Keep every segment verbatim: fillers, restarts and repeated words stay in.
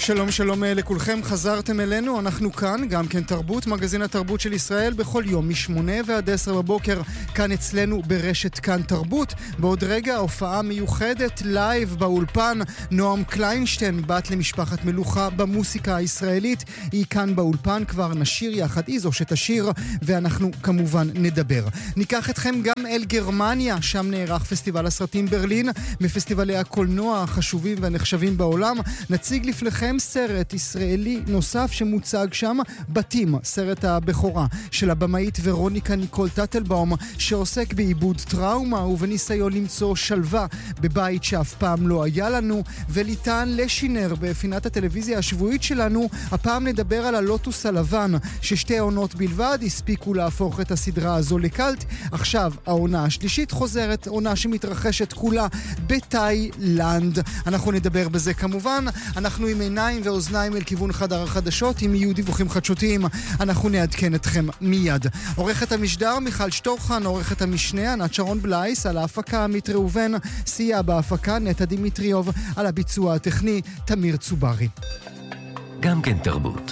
שלום שלום לכולכם, חזרתם אלינו, אנחנו כאן, גם כן תרבות, מגזין התרבות של ישראל, בכל יום משמונה ועד עשר בבוקר, כאן אצלנו ברשת כאן תרבות. בעוד רגע הופעה מיוחדת לייב באולפן, נועם קליינשטיין, בת למשפחת מלוכה במוסיקה הישראלית, היא כאן באולפן, כבר נשיר יחד, היא זו שתשיר, ואנחנו כמובן נדבר. ניקח אתכם גם אל גרמניה, שם נערך פסטיבל הסרטים ברלין, מפסטיבלי הקולנוע החשובים והנחשבים בעולם. נציג לפניכם סרט ישראלי נוסף שמוצג שם, בתים, סרט הבכורה של הבמאית ורוניקה ניקול טטלבאום, שעוסק בעיבוד טראומה ובניסיון למצוא שלווה בבית שאף פעם לא היה לנו. וליטן לשינר בפינת הטלוויזיה השבועית שלנו, הפעם נדבר על הלוטוס הלבן, ששתי עונות בלבד הספיקו להפוך את הסדרה הזו לקלט. עכשיו העונה השלישית חוזרת, עונה שמתרחשת כולה בתאילנד. אנחנו נדבר בזה כמובן. אנחנו עם עיניים ואוזניים אל כיוון חדר החדשות, אם יהיו דיווחים חדשותיים אנחנו נעדכן אתכם מיד. עורכת המשדר מיכל שטורחן, עורכת המשנה ענת שרון בלייס, על ההפקה עמית ראובן, סייע בהפקה נטע דימיטריוב, על הביצוע הטכני תמיר צוברי. גם כן תרבות.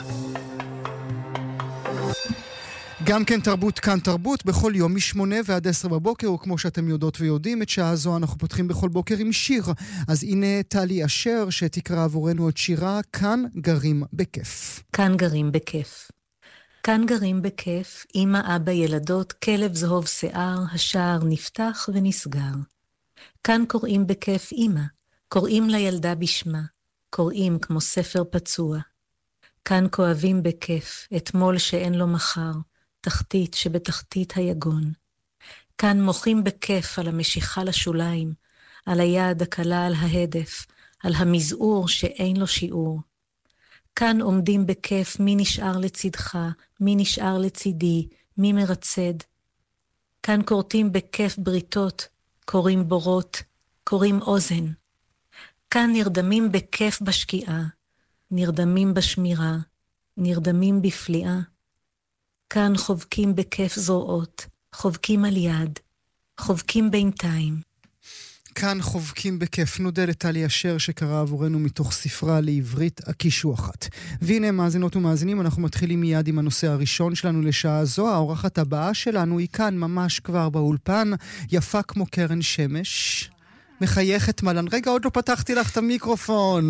גם כן תרבות, כאן תרבות, בכל יום משמונה ועד עשר בבוקר, וכמו שאתם יודעות ויודעים, את שעה זו אנחנו פותחים בכל בוקר עם שיר. אז הנה טלי אשר שתקרא עבורנו את שירה כאן גרים בכיף. כאן גרים בכיף. כאן גרים בכיף, אמא, אבא, ילדות, כלב זהוב שיער, השער נפתח ונסגר. כאן קוראים בכיף אמא, קוראים לילדה בשמה, קוראים כמו ספר פצוע. כאן כואבים בכיף, אתמול שאין לו מחר, תחתית שבתחתית היגון. כאן מוחים בכיף על המשיכה לשוליים, על היד הקלה על ההדף, על המזעור שאין לו שיעור. כאן עומדים בכיף מי נשאר לצדך, מי נשאר לצידי, מי מרצד. כאן קורטים בכיף בריתות, קוראים בורות, קוראים אוזן. כאן נרדמים בכיף בשקיעה, נרדמים בשמירה, נרדמים בפליאה. כאן חובקים בכיף זרועות, חובקים על יד, חובקים בינתיים. כאן חובקים בכיף, נודה לטלי אשר שקרא עבורנו מתוך ספרה לעברית הקישוחת. והנה מאזינות ומאזינים, אנחנו מתחילים מיד עם הנושא הראשון שלנו לשעה זו. האורחת הבאה שלנו היא כאן ממש כבר באולפן, יפה כמו קרן שמש, מחייכת מלן. רגע, עוד לא פתחתי לך את המיקרופון.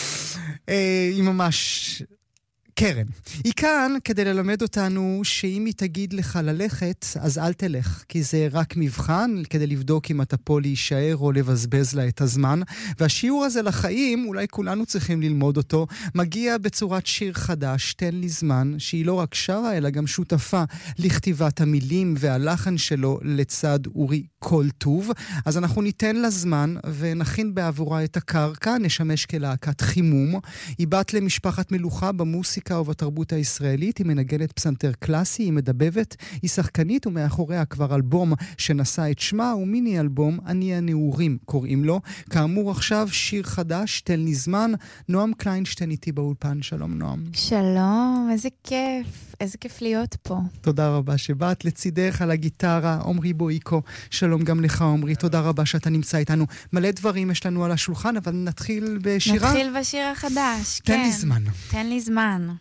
אה, היא ממש... קרן. היא כאן כדי ללמד אותנו שאם היא תגיד לך ללכת, אז אל תלך, כי זה רק מבחן, כדי לבדוק אם אתה פה להישאר או לבזבז לה את הזמן. והשיעור הזה לחיים, אולי כולנו צריכים ללמוד אותו, מגיע בצורת שיר חדש, תן לי זמן, שהיא לא רק שרה, אלא גם שותפה לכתיבת המילים והלחן שלו לצד אורי כל טוב. אז אנחנו ניתן לה זמן ונכין בעבורה את הקרקע, נשמש כלהקת חימום. היא בת למשפחת מלוכה במוסיקה ובתרבות הישראלית, היא מנגנת פסנתר קלאסי, היא מדבבת, היא שחקנית, ומאחוריה כבר אלבום שנשא את שמה, ומיני אלבום אני הנעורים קוראים לו. כאמור עכשיו שיר חדש, תן לי זמן. נועם קליינשטיין איתי באולפן. שלום נועם. שלום, איזה כיף, איזה כיף להיות פה. תודה רבה שבאת. לצידך על הגיטרה עומרי בויקו. שלום גם לך עומרי, תודה רבה שאתה נמצא איתנו. מלא דברים יש לנו על השולחן, אבל נתחיל בשירה. נתחיל בשיר החדש, תן כן. לי זמן. תן לי זמן.